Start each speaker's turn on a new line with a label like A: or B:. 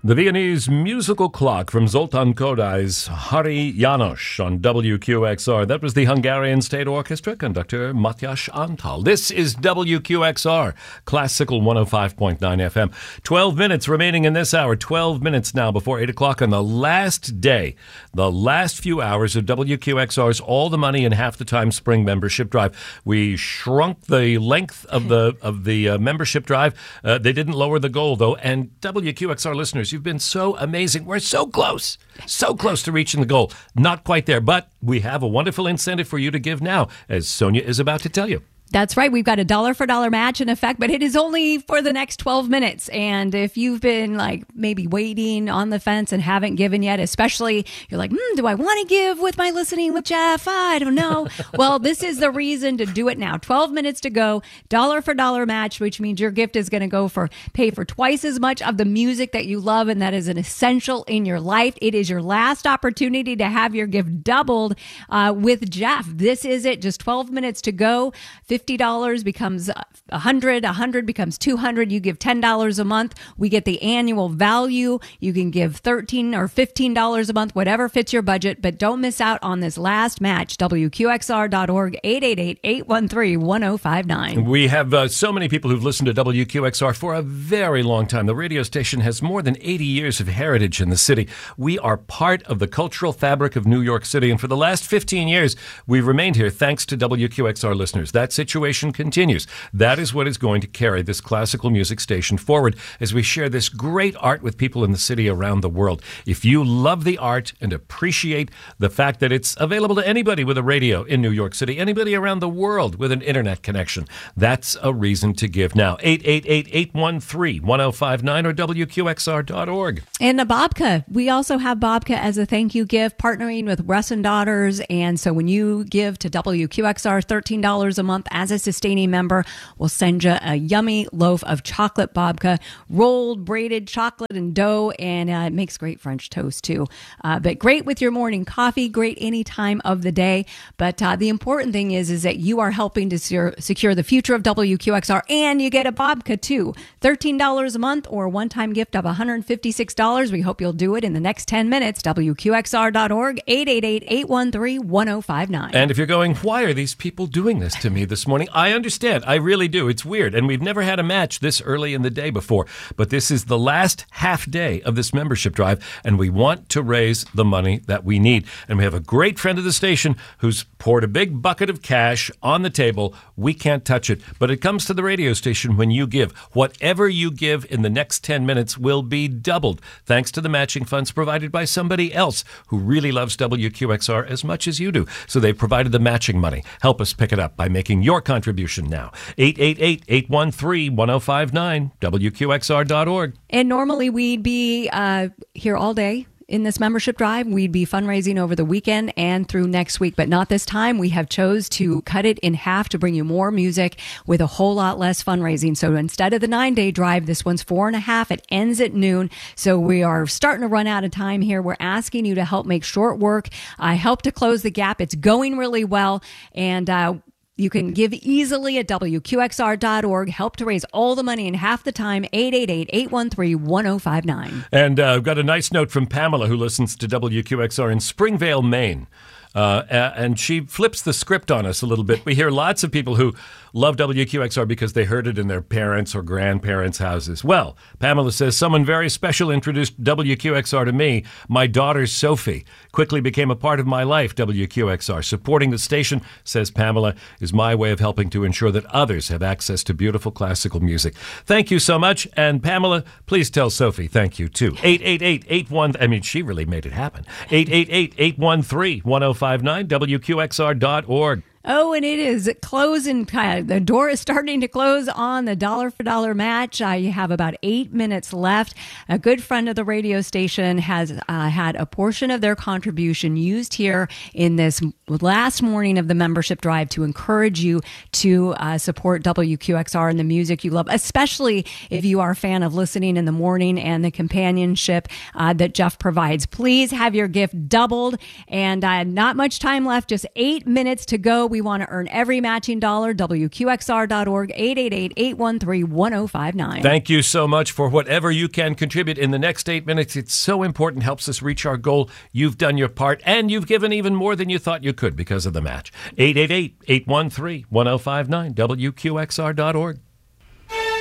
A: The Viennese musical clock from Zoltán Kodai's Hari János on WQXR. That was the Hungarian State Orchestra conductor Matyás Antal. This is WQXR, Classical 105.9 FM. 12 minutes remaining in this hour. 12 minutes now before 8 o'clock on the last day, the last few hours of WQXR's All the Money in Half the Time Spring Membership Drive. We shrunk the length of the membership drive. They didn't lower the goal, though. And WQXR listeners, you've been so amazing. We're so close to reaching the goal. Not quite there, but we have a wonderful incentive for you to give now, as Sonia is about to tell you.
B: That's right. We've got a $1 match in effect, but it is only for the next 12 minutes. And if you've been maybe waiting on the fence and haven't given yet, especially you're like, do I want to give with my Listening with Jeff? I don't know. Well, this is the reason to do it now. 12 minutes to go. $1 match, which means your gift is going to pay for twice as much of the music that you love. And that is an essential in your life. It is your last opportunity to have your gift doubled with Jeff. This is it. Just 12 minutes to go. $50 becomes $100, $100 becomes $200. You give $10 a month. We get the annual value. You can give $13 or $15 a month, whatever fits your budget, but don't miss out on this last match. WQXR.org, 888-813-1059.
A: We have so many people who've listened to WQXR for a very long time. The radio station has more than 80 years of heritage in the city. We are part of the cultural fabric of New York City, and for the last 15 years, we've remained here thanks to WQXR listeners. That situation continues. That is what is going to carry this classical music station forward as we share this great art with people in the city around the world. If you love the art and appreciate the fact that it's available to anybody with a radio in New York City, anybody around the world with an internet connection, that's a reason to give now. 888-813-1059 or WQXR.org.
B: And a babka. We also have babka as a thank you gift, partnering with Russ and Daughters. And so when you give to WQXR $13 a month as a sustaining member, we'll send you a yummy loaf of chocolate babka, rolled, braided chocolate and dough, and it makes great French toast too. But great with your morning coffee, great any time of the day. But the important thing is that you are helping to secure the future of WQXR, and you get a babka too. $13 a month or a one-time gift of $156. We hope you'll do it in the next 10 minutes. WQXR.org, 888-813-1059.
A: And if you're going, why are these people doing this to me this morning? I understand. I really do. It's weird. And we've never had a match this early in the day before. But this is the last half day of this membership drive, and we want to raise the money that we need. And we have a great friend of the station who's poured a big bucket of cash on the table. We can't touch it, but it comes to the radio station when you give. Whatever you give in the next 10 minutes will be doubled, thanks to the matching funds provided by somebody else who really loves WQXR as much as you do. So they provided the matching money. Help us pick it up by making your contribution now. 888-813-1059, WQXR.org.
B: And normally we'd be here all day in this membership drive. We'd be fundraising over the weekend and through next week, but not this time. We have chose to cut it in half to bring you more music with a whole lot less fundraising. So instead of the 9-day drive, this one's 4.5. It ends at noon. So we are starting to run out of time here. We're asking you to help make short work, help to close the gap. It's going really well. And, you can give easily at WQXR.org. Help to raise all the money in half the time. 888-813-1059.
A: And I've got a nice note from Pamela, who listens to WQXR in Springvale, Maine. And she flips the script on us a little bit. We hear lots of people who love WQXR because they heard it in their parents' or grandparents' houses. Well, Pamela says, someone very special introduced WQXR to me. My daughter, Sophie, quickly became a part of my life, WQXR. Supporting the station, says Pamela, is my way of helping to ensure that others have access to beautiful classical music. Thank you so much. And Pamela, please tell Sophie thank you, too. 888-81... I mean, she really made it happen. 888-813-1059, WQXR.org.
B: Oh, and it is closing. The door is starting to close on the $1 match. You have about 8 minutes left. A good friend of the radio station has had a portion of their contribution used here in this last morning of the membership drive to encourage you to support WQXR and the music you love, especially if you are a fan of listening in the morning and the companionship that Jeff provides. Please have your gift doubled, and not much time left, just 8 minutes to go. We want to earn every matching dollar. WQXR.org, 888-813-1059.
A: Thank you so much for whatever you can contribute in the next 8 minutes. It's so important, helps us reach our goal. You've done your part, and you've given even more than you thought you could because of the match. 888-813-1059, WQXR.org.